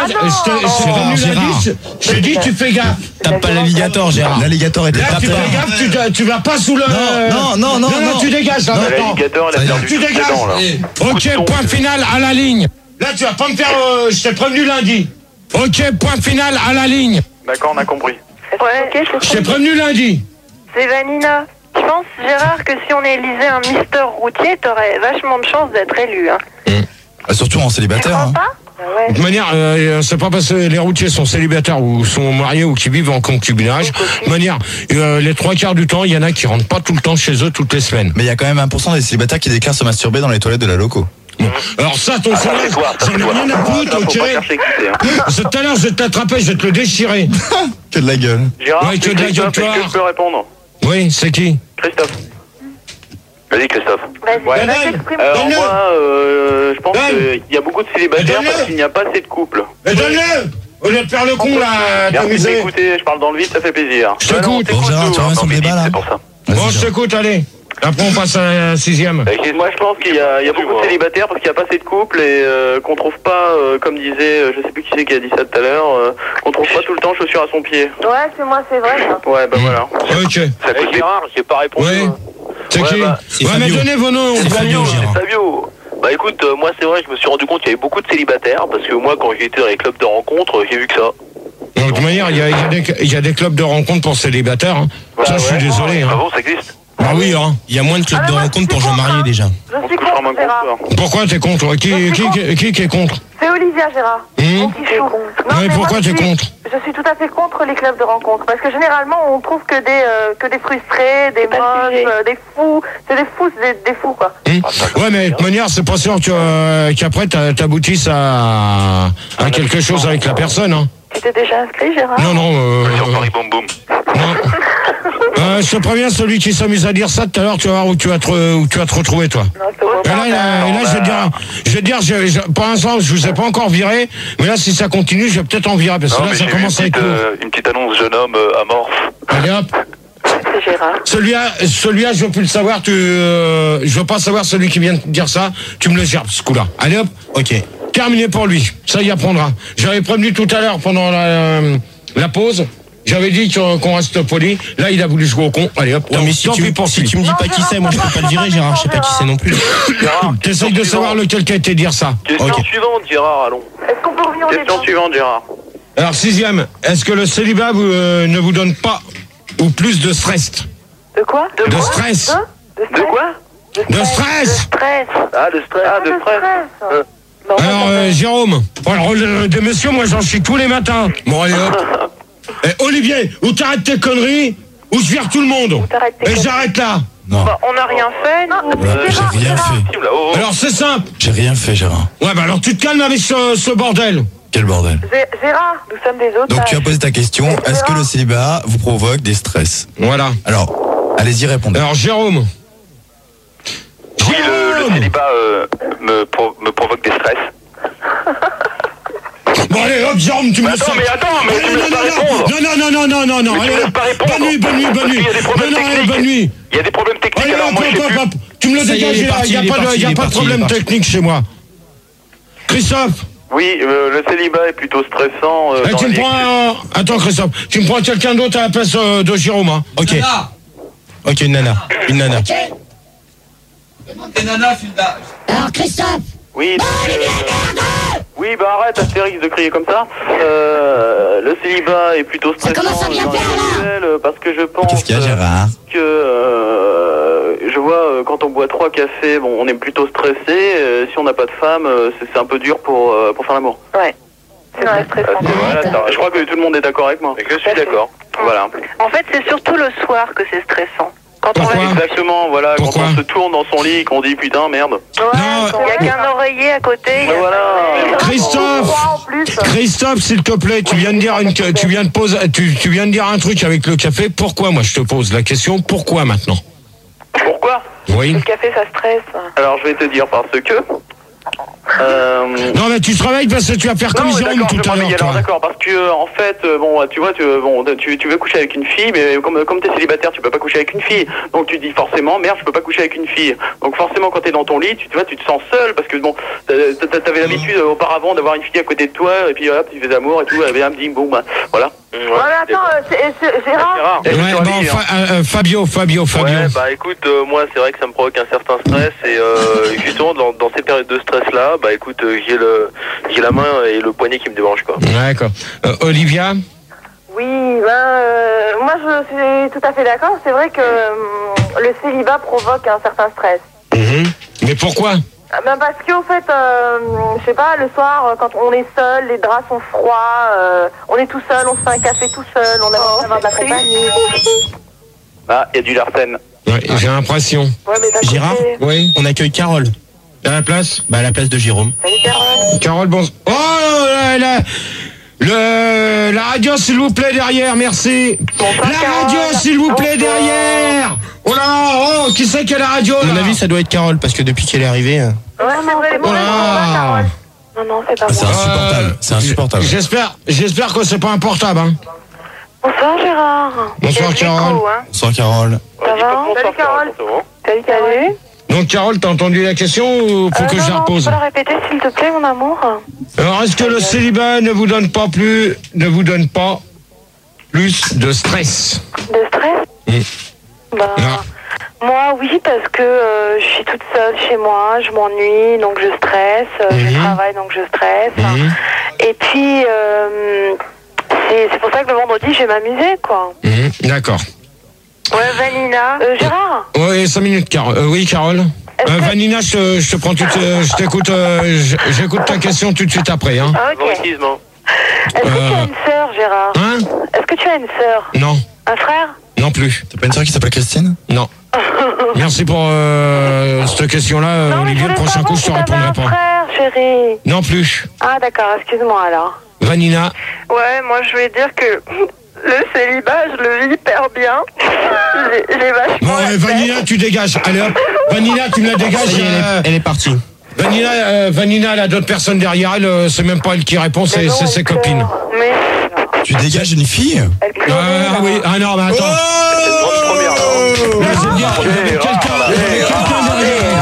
je te dis, tu fais gaffe. Tape pas l'alligator, Gérard. L'alligator était Là, tu fais gaffe, tu vas pas sous le... Non, tu dégages, là, maintenant. L'alligator, il a perdu Tu toutes ses dégages. dents, là. Ok, point final à la ligne. Là, tu vas pas me faire... je t'ai prévenu lundi. Ok, point final à la ligne. D'accord, on a compris. Ouais, Je t'ai prévenu lundi. c'est Vanina. Je pense, Gérard, que si on élisait un Mister Routier, t'aurais vachement de chance d'être élu. Hein. Surtout en célibataire. Hein. Ouais. De toute manière, c'est pas parce que les routiers sont célibataires ou sont mariés ou qui vivent en concubinage. De toute manière, les 3/4 du temps, il y en a qui rentrent pas tout le temps chez eux toutes les semaines. Mais il y a quand même 1% des célibataires qui déclarent se masturber dans les toilettes de la loco. Bon. Alors ça, ton sondage, j'en ai rien à foutre, ok? Tout à l'heure, je vais t'attraper, je vais te le déchirer. Que de la gueule. Gérard, Ouais, c'est que de la gueule, Christophe, est-ce que je peux répondre? Oui, c'est qui? Christophe. Vas-y, Christophe. Vas-y, Ouais. t'exprimes. Moi, je pense qu'il y a beaucoup de célibataires parce qu'il n'y a pas assez de couples. Mais donne-le! Au lieu de faire le con, là, Merci t'amuser. d'écouter, je parle dans le vide, ça fait plaisir. Je t'écoute. Bon, Gérard, tu reviens sur le débat là? C'est pour ça. Bon, je t'écoute, allez. Après, on passe à la 6e. Moi, je pense qu'il y a beaucoup de célibataires parce qu'il n'y a pas assez de couples et qu'on trouve pas, comme disait, je sais plus qui c'est qui a dit ça tout à l'heure, qu'on trouve pas tout le temps chaussures à son pied. Ouais, c'est moi, c'est vrai. Ça. Ouais, bah voilà. Ok. Ça coûte Gérard, j'ai pas répondu. Ouais. C'est qui? c'est Ouais, mais Fabio. donnez vos noms. C'est Fabio, Gérard. Fabio. Bah écoute, moi c'est vrai, je me suis rendu compte qu'il y avait beaucoup de célibataires parce que moi quand j'étais dans les clubs de rencontres, j'ai vu que ça. De toute manière, il y a des clubs de rencontres pour célibataires. Hein. Ça, je suis désolé. Ah Hein. bon, ça existe? Ah oui, hein. Il y a moins de clubs Ah, de mais moi, rencontres pour je suis gens mariés contre, déjà. Je suis couchera moins contre, Gérard. contre, Pourquoi t'es contre? Qui est contre? C'est Olivia, Gérard. Mon petit chou. Non, Ouais, mais pourquoi moi, t'es contre? Je suis tout à fait contre les clubs de rencontres. Parce que généralement, on trouve que des frustrés, des moches, des fous. C'est des fous, c'est des fous, quoi. Ouais, mais de toute manière, c'est pas sûr qu'après t'aboutisses à quelque chose avec la personne. Hein. Tu t'es déjà inscrit, Gérard? Non. Sur Paris Boom Boom. Non. Je te préviens, celui qui s'amuse à dire ça tout à l'heure, tu vas voir où tu vas te retrouver, toi. Non, c'est Et là, je vais te dire, pour l'instant, je vous ai pas encore viré, mais là, si ça continue, je vais peut-être en virer, parce que là, ça commence à être lourd. Une petite annonce jeune homme amorphe. Allez hop. C'est Gérard. Celui-là, je veux plus le savoir, je veux pas savoir celui qui vient de dire ça, tu me le gères, ce coup-là. Allez hop. Ok. Terminé pour lui, ça y apprendra. J'avais prévenu tout à l'heure pendant la pause, j'avais dit qu'on reste poli, là il a voulu jouer au con, allez hop, Non, mais si tu me dis pas qui c'est, moi je peux pas le virer, Gérard. Je sais pas qui c'est non plus. T'essayes de savoir lequel qui a été dire ça. Question Ok. suivante, Gérard, allons. Est-ce qu'on peut revenir au Question débat? suivante, Gérard. Alors 6e, est-ce que le célibat ne vous donne pas ou plus de stress? De quoi? De stress. De quoi? De stress. Stress. Ah, de stress. Ah, de stress. Alors Jérôme, alors, des messieurs, moi j'en chie tous les matins. Bon allez hop. Olivier, ou t'arrêtes tes conneries, ou je vire tout le monde. Et j'arrête là. Non, Bah, on n'a rien fait, nous. j'ai rien fait. Alors c'est simple. J'ai rien fait, Gérard. Ouais bah alors tu te calmes avec ce bordel. Quel bordel. Gérard, Nous sommes des autres. Donc tu as posé ta question, est-ce que le célibat vous provoque des stress? Voilà. Alors, allez-y, répondez. Alors Jérôme. Oui, le célibat me provoque des stress. Bon allez hop Jérôme, tu me laisses. Attends, mais tu me laisses pas répondre. Non. Mais tu Allez, me laisses pas répondre. bonne nuit. Il y a des problèmes techniques. Bonne nuit. Il y a des problèmes techniques, Allez alors hop, moi je sais plus. hop. Tu me le Ça y est, dégages, il est parti, il n'y a pas de problème parti. technique chez moi. Christophe. Oui, le célibat est plutôt stressant. dans Tu me les- prends Attends Christophe, tu me prends quelqu'un d'autre à la place de Jérôme. Hein. Ok. Ok, une nana. Alors Christophe, Oui, oui, bah arrête Astérix de crier comme ça. Le célibat est plutôt stressant commence à bien dans les faire, là. sexuels, parce que je pense Qu'est-ce qu'il y a, Gérard? que je vois quand on boit 3 cafés, bon, on est plutôt stressé. Si on n'a pas de femme, c'est un peu dur pour faire l'amour. Ouais. C'est dans la stressant. Je crois que tout le monde est d'accord avec moi. Je suis d'accord. Voilà. En fait, c'est surtout le soir que c'est stressant. Exactement, voilà. Quand on se tourne dans son lit, qu'on dit putain, merde. Ouais, il n'y a qu'un oreiller à côté. Voilà. Christophe, s'il te plaît, tu viens de dire un truc avec le café. Pourquoi, moi, je te pose la question, pourquoi maintenant? Pourquoi? Oui. Le café, ça stresse. Alors, je vais te dire parce que... Non mais tu te réveilles parce que tu vas faire comme Jérôme tout à l'heure. Alors d'accord, parce que en fait, bon, tu vois, tu veux coucher avec une fille, mais comme t'es célibataire, tu peux pas coucher avec une fille. Donc tu dis forcément, merde, je peux pas coucher avec une fille. Donc forcément, quand t'es dans ton lit, tu te sens seul parce que bon, t'avais l'habitude auparavant d'avoir une fille à côté de toi et puis hop, tu fais l'amour et tout, et bien, bim, boum, voilà. Ouais, attends, Gérard. Ouais, Fabio. Ouais, bah écoute, moi c'est vrai que ça me provoque un certain stress et justement dans ces périodes de stress là, bah écoute, j'ai la main et le poignet qui me dérange quoi. D'accord. Olivia? Oui, moi je suis tout à fait d'accord. C'est vrai que le célibat provoque un certain stress. Mais pourquoi? Parce qu'au fait, je sais pas, le soir, quand on est seul, les draps sont froids, on est tout seul, on se fait un café tout seul, on a envie d'avoir de la compagnie. Ah, il y a du Larsen. Ouais, j'ai l'impression. Ouais, mais Gérard? Oui. On accueille Carole. À la place? Bah à la place de Jérôme. Salut Carole. Carole, bon... Oh là, la radio, s'il vous plaît, derrière, merci. La radio, s'il vous plaît, derrière. Oh là, qui c'est qui a la radio là? À mon avis, ça doit être Carole, parce que depuis qu'elle est arrivée... Ouais, c'est vrai, bon, Carole. Non, c'est pas C'est insupportable, c'est insupportable. J'espère que c'est pas un portable, hein. Bonsoir Gérard. Bonsoir Carole. Bonsoir Carole. Ça va? Salut Carole. Salut. Donc Carole, t'as entendu la question ou faut que je la repose? Tu peux la répéter s'il te plaît, mon amour? Alors, est-ce que le célibat ne vous donne pas plus de stress? De stress? Bah, moi oui, parce que je suis toute seule chez moi, je m'ennuie, donc je stresse, je travaille, donc je stresse. Et puis, c'est pour ça que le vendredi, je vais m'amuser, quoi. D'accord. Ouais, Vanina. Gérard? Oui, 5 minutes, Carole. Oui, Carole. Vanina, je te prends je t'écoute, j'écoute ta question tout de suite après, hein. Ok. Est-ce que tu as une sœur, Gérard? Hein? Est-ce que tu as une sœur? Non. Un frère? Non plus. T'as pas une sœur qui s'appelle Christine? Non. Merci pour cette question-là, Olivier. Le prochain coup, je te répondrai pas. Un frère, chérie? Non plus. Ah, d'accord, excuse-moi alors. Vanina? Ouais, moi je vais dire que le célibat, je le vis hyper bien. J'ai vachement. Bon, Vanina, tu dégages. Allez hop. Vanina, tu me la dégages. Elle est partie. Vanina, elle a d'autres personnes derrière elle. C'est même pas elle qui répond, c'est ses copines. Mais. Tu dégages une fille? Ah oui. Ah non, mais attends. Quelqu'un derrière.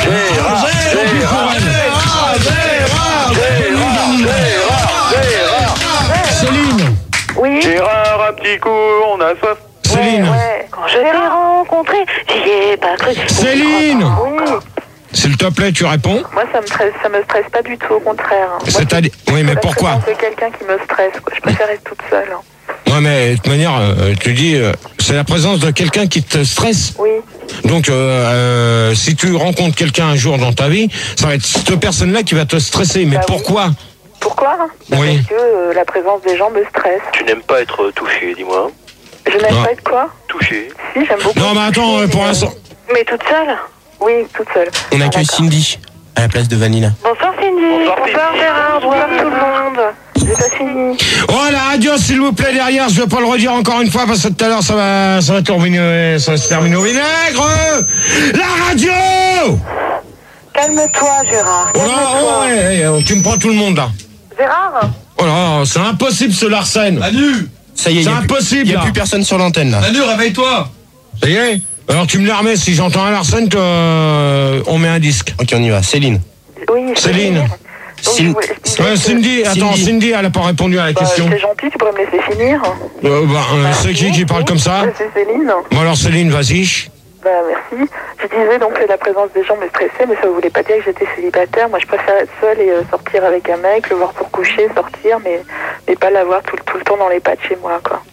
Céline. Oui. Gérard, un petit coup, on a soif. Céline. Ouais. Quand je l'ai rencontré, j'y ai pas cru. Céline. Oui. S'il te plaît, tu réponds. Moi, ça me stresse pas du tout, au contraire. C'est-à-dire... Oui, mais pourquoi? C'est quelqu'un qui me stresse, quoi. Je préfère être toute seule. Ouais, mais de toute manière, tu dis, c'est la présence de quelqu'un qui te stresse. Oui. Donc, si tu rencontres quelqu'un un jour dans ta vie, ça va être cette personne-là qui va te stresser. Mais pourquoi? Pourquoi? Oui. Parce que la présence des gens me stresse. Tu n'aimes pas être touché, dis-moi. Je n'aime pas être quoi? Touché. Si, j'aime beaucoup. Non, mais attends, pour l'instant... Mais toute seule? Oui, toute seule. On accueille Cindy à la place de Vanina. Bonsoir Cindy. Bonsoir Gérard. Bonsoir tout le monde. J'ai pas fini. Oh, la radio, s'il vous plaît, derrière. Je vais pas le redire encore une fois parce que tout à l'heure, ça va se terminer au vinaigre. La radio! Calme-toi, Gérard. Oh là, tu me prends tout le monde, là. Gérard? Oh là, c'est impossible, ce Larsen. Manu! Ça y est, c'est impossible. Il n'y a plus personne sur l'antenne, là. Manu, réveille-toi! Ça y est? Alors, tu me la remets. Si j'entends un Larsen, on met un disque. Ok, on y va. Céline. Oui. Céline. Cindy, attends, Cindy, elle a pas répondu à la question. C'est gentil, tu pourrais me laisser finir. C'est qui parle comme ça? C'est Céline. Bon alors Céline, vas-y. Merci. Je disais donc que la présence des gens me stressait, mais ça ne voulait pas dire que j'étais célibataire. Moi, je préfère être seule et sortir avec un mec, le voir pour coucher, sortir, mais pas l'avoir tout le temps dans les pattes chez moi, quoi.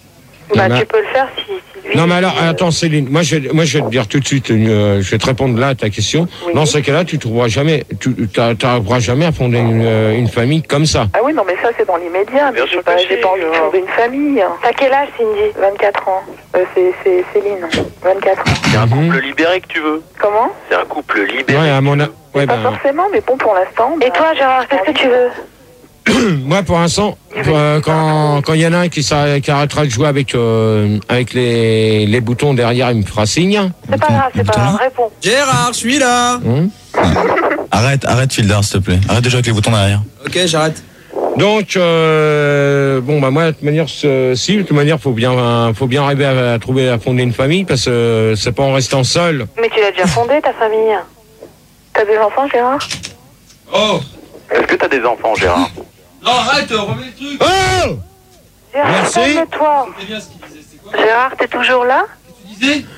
Bah, tu peux le faire si lui... Non, mais alors, attends, Céline, moi je vais te dire tout de suite, je vais te répondre là à ta question. Oui. Dans ce cas-là, tu n'arriveras jamais à fonder une famille comme ça. Ah oui, non, mais ça, c'est dans l'immédiat. Mais j'ai pas envie de fonder une famille. T'as quel âge, Cindy? 24 ans. C'est Céline, 24 ans. C'est un couple libéré que tu veux. Comment? C'est un couple libéré. Ouais, à mon avis. Ouais, pas forcément, mais bon, pour l'instant. Et toi, Gérard, qu'est-ce que tu veux? Moi, pour l'instant, quand il y en a un qui arrêtera de jouer avec les boutons derrière, il me fera signe. C'est pas grave, réponds. Gérard, je suis là. Arrête, Fielder, s'il te plaît. Arrête de jouer avec les boutons derrière. Ok, j'arrête. Donc, moi, de toute manière, faut bien arriver à fonder une famille, parce que c'est pas en restant seul. Mais tu l'as déjà fondée, ta famille. T'as des enfants, Gérard? Oh! Est-ce que t'as des enfants, Gérard? Non, arrête, remets le truc. Oh! Gérard, merci. calme-toi. C'était bien ce qu'il disait, c'est quoi? Gérard, t'es toujours là? Qu'est-ce que tu disais?